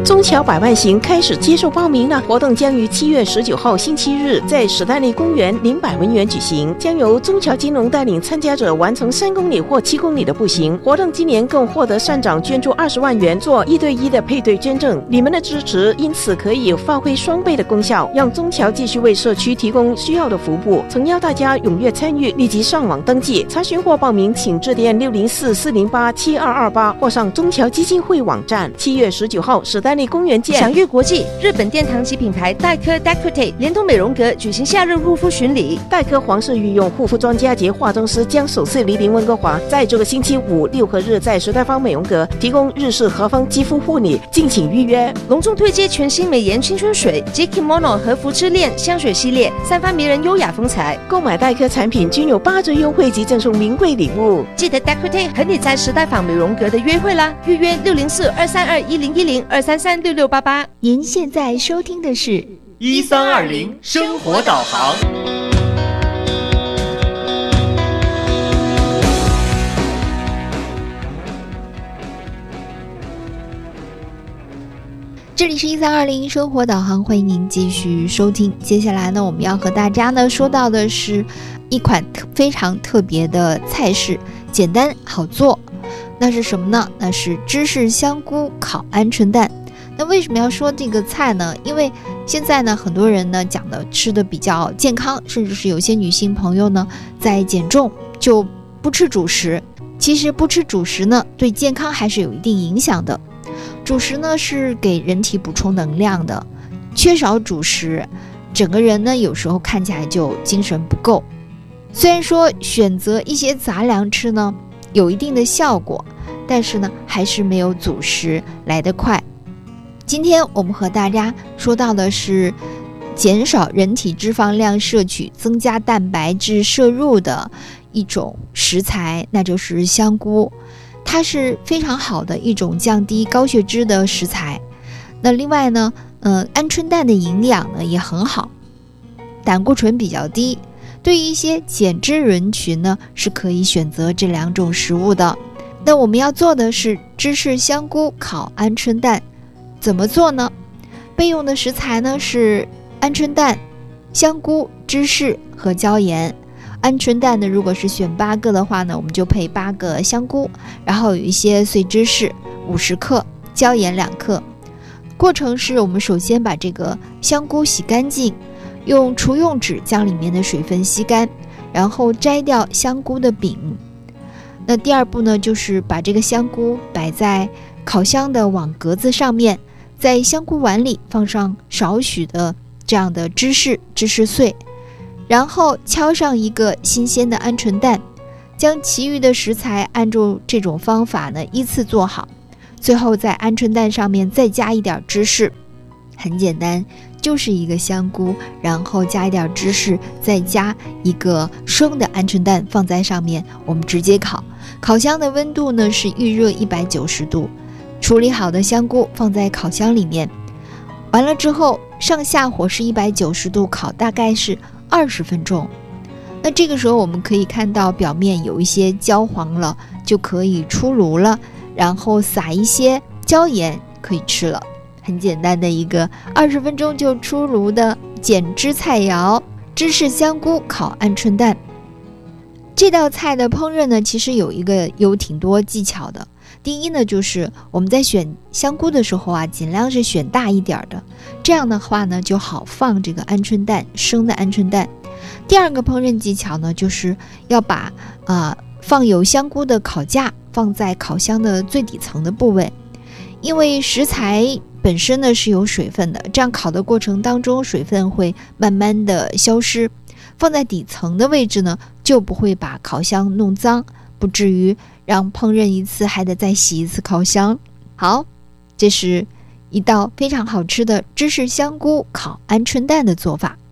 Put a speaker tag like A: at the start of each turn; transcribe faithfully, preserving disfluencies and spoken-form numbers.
A: 中侨百万行开始接受报名了，活动将于七月十九号星期日在史丹利公园领百文园举行，将由中侨金融带领参加者完成三公里或七公里的步行。活动今年更获得善长捐助二十万元做一对一的配对捐赠，你们的支持因此可以发挥双倍的功效，让中侨继续为社区提供需要的服务。诚邀大家踊跃参与，立即上网登记查询或报名，请致电六零四四零八七二二八或上中侨基金会网站。七月十九号史丹利公园见。
B: 享誉国际日本殿堂级品牌黛珂 Decote 联同美容阁举行夏日护肤巡礼。
A: 黛珂皇室御用护肤专家及化妆师将首次莅临温哥华，在这个星期五六和日在时代坊美容阁提供日式和风肌肤护理，敬请预约。
B: 隆重推介全新美颜青春水及 Kimono 和服之恋香水系列，散发迷人优雅风采。
A: 购买黛珂产品均有八折优惠及赠送名贵礼物。
B: 记得 Decote 和你在时代坊美容阁的约会啦！预约六零四二三二一零一零二三三六六八八。
C: 您现在收听的是
D: 一三二零生活导航。
C: 这里是一三二零生活导航，欢迎您继续收听。接下来呢，我们要和大家呢说到的是一款特非常特别的菜式，简单好做。那是什么呢？那是芝士香菇烤鹌鹑蛋。那为什么要说这个菜呢？因为现在呢，很多人呢讲的吃的比较健康，甚至是有些女性朋友呢在减重就不吃主食。其实不吃主食呢，对健康还是有一定影响的。主食呢是给人体补充能量的，缺少主食，整个人呢有时候看起来就精神不够。虽然说选择一些杂粮吃呢有一定的效果，但是呢还是没有主食来得快。今天我们和大家说到的是减少人体脂肪量摄取，增加蛋白质摄入的一种食材，那就是香菇。它是非常好的一种降低高血脂的食材。那另外呢，呃，鹌鹑蛋的营养呢也很好，胆固醇比较低，对于一些减脂人群呢是可以选择这两种食物的。那我们要做的是芝士香菇烤鹌鹑蛋。怎么做呢？备用的食材呢是鹌鹑蛋、香菇、芝士和椒盐。鹌鹑蛋呢，如果是选八个的话呢，我们就配八个香菇，然后有一些碎芝士五十克，椒盐两克。过程是我们首先把这个香菇洗干净，用厨用纸将里面的水分吸干，然后摘掉香菇的柄。那第二步呢，就是把这个香菇摆在烤箱的网格子上面，在香菇碗里放上少许的这样的芝士芝士碎，然后敲上一个新鲜的鹌鹑蛋，将其余的食材按照这种方法呢依次做好，最后在鹌鹑蛋上面再加一点芝士。很简单，就是一个香菇，然后加一点芝士，再加一个生的鹌鹑蛋放在上面，我们直接烤。烤箱的温度呢是预热一百九十度，处理好的香菇放在烤箱里面，完了之后上下火是一百九十度烤，大概是二十分钟。那这个时候我们可以看到表面有一些焦黄了，就可以出炉了，然后撒一些椒盐，可以吃了。很简单的一个二十分钟就出炉的减脂菜肴，芝士香菇烤鹌鹑蛋。这道菜的烹饪呢，其实有一个有挺多技巧的。第一呢，就是我们在选香菇的时候啊，尽量是选大一点的，这样的话呢就好放这个鹌鹑蛋，生的鹌鹑蛋。第二个烹饪技巧呢，就是要把呃放有香菇的烤架放在烤箱的最底层的部位，因为食材本身呢是有水分的，这样烤的过程当中水分会慢慢的消失，放在底层的位置呢就不会把烤箱弄脏，不至于让烹饪一次还得再洗一次烤箱。好，这是一道非常好吃的芝士香菇烤鹌鹑蛋的做法。